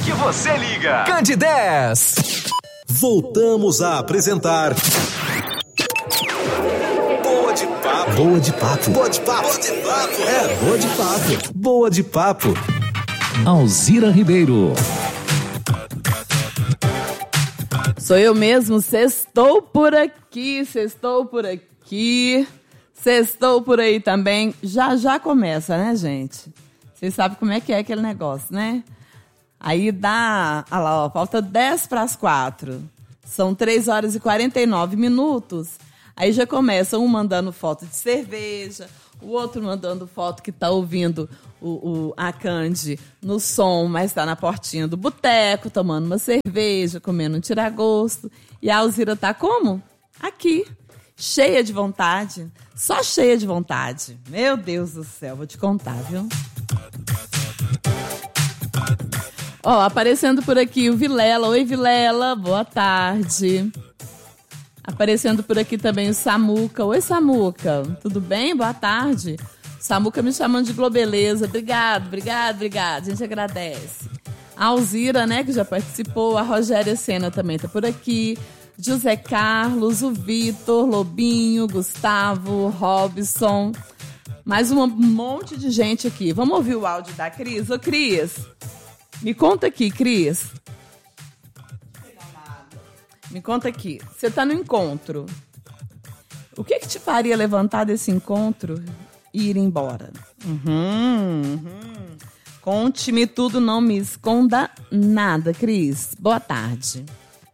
que você liga. Candidez. Voltamos a apresentar Boa de Papo. Boa de Papo. Boa de Papo. É, Boa de Papo. Boa de Papo. Alzira Ribeiro. Sou eu mesmo, sextou por aqui, sextou por aqui, sextou por aí também. Já começa, né, gente? Vocês sabem como é aquele negócio, né? Aí dá, olha lá, ó, falta 10 para as 4. São 3 horas e 49 minutos. Aí já começa um mandando foto de cerveja, o outro mandando foto que tá ouvindo a Candy no som, mas tá na portinha do boteco, tomando uma cerveja, comendo um tiragosto. E a Alzira tá como? Aqui, cheia de vontade, só cheia de vontade. Meu Deus do céu, vou te contar, viu? Ó, aparecendo por aqui o Vilela. Oi, Vilela, boa tarde. Aparecendo por aqui também o Samuca. Oi, Samuca, tudo bem? Boa tarde. Samuca me chamando de Globeleza. Obrigado. A gente agradece. A Alzira, né, que já participou. A Rogéria Sena também tá por aqui. José Carlos, o Vitor, Lobinho, Gustavo, Robson. Mais um monte de gente aqui. Vamos ouvir o áudio da Cris. Ô, Cris, me conta aqui, Cris. Me conta aqui. Você tá no encontro. O que te faria levantar desse encontro e ir embora? Conte-me tudo, não me esconda nada, Cris. Boa tarde.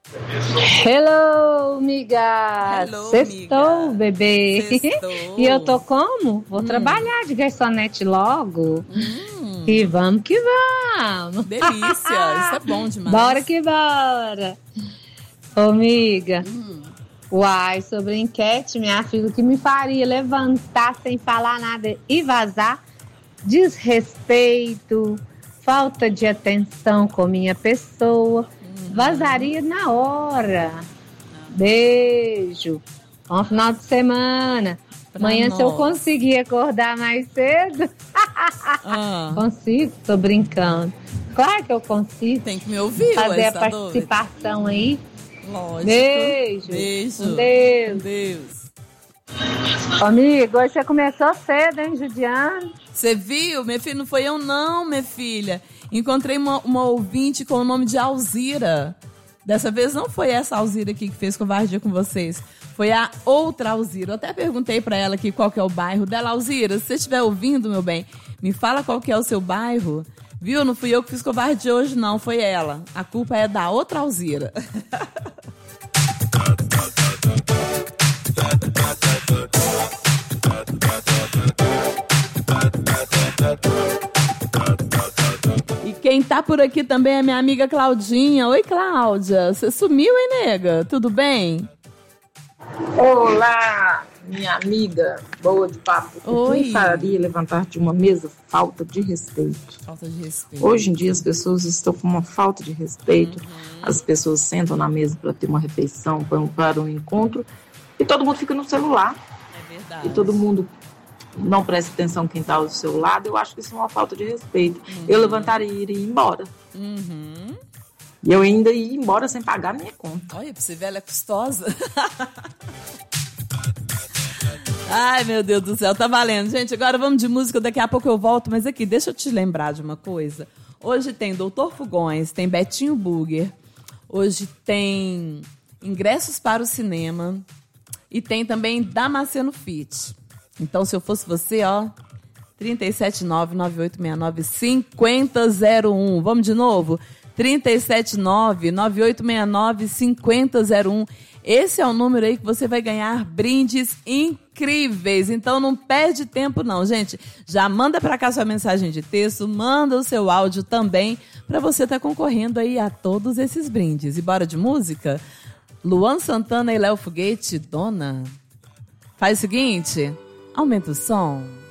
Hello, miga. Hello, Sextou, miga. bebê. Sextou. E eu tô como? Vou trabalhar de garçonete logo. E vamos que vamos. Delícia, isso é bom demais. Bora que bora. Ô, miga. Uai, sobre a enquete, minha filha, o que me faria levantar sem falar nada e vazar? Desrespeito, falta de atenção com minha pessoa. Vazaria na hora. Beijo. Bom final de semana. Amanhã, se eu conseguir acordar mais cedo, consigo, tô brincando. Claro que eu consigo. Tem que me ouvir, fazer a tá participação doido? aí. Lógico. Beijo. Com Deus. Amigo, hoje você começou cedo, hein, judiando? Você viu? Minha filha, não foi eu não, minha filha. Encontrei uma ouvinte com o nome de Alzira. Dessa vez não foi essa Alzira aqui que fez covardia com vocês. Foi a outra Alzira. Eu até perguntei pra ela aqui qual que é o bairro dela. Alzira, se você estiver ouvindo, meu bem, me fala qual que é o seu bairro. Viu? Não fui eu que fiz covardia hoje, não. Foi ela. A culpa é da outra Alzira. E quem tá por aqui também é minha amiga Claudinha. Oi, Cláudia. Você sumiu, hein, nega? Tudo bem? Olá, minha amiga boa de papo. O Oi. que me faria levantar de uma mesa? Falta de respeito. Falta de respeito. Hoje em dia as pessoas estão com uma falta de respeito. As pessoas sentam na mesa para ter uma refeição, para um encontro, e todo mundo fica no celular. É verdade. E todo mundo não presta atenção quem está ao seu lado. Eu acho que isso é uma falta de respeito. Eu levantaria e iria embora. E eu ainda ia embora sem pagar minha conta. Olha, pra você ver, ela é custosa. Ai, meu Deus do céu, tá valendo. Gente, agora vamos de música, daqui a pouco eu volto. Mas aqui, deixa eu te lembrar de uma coisa. Hoje tem Doutor Fugões, tem Betinho Burger. Hoje tem ingressos para o cinema. E tem também Damasceno Fit. Então, se eu fosse você, ó, 379-9869-5001. Vamos de novo? 379-9869-5001. Esse é o número aí que você vai ganhar brindes incríveis. Então não perde tempo não, gente. Já manda pra cá sua mensagem de texto, manda o seu áudio também, pra você estar concorrendo aí a todos esses brindes. E bora de música? Luan Santana e Léo Foguete, Dona. Faz o seguinte, aumenta o som.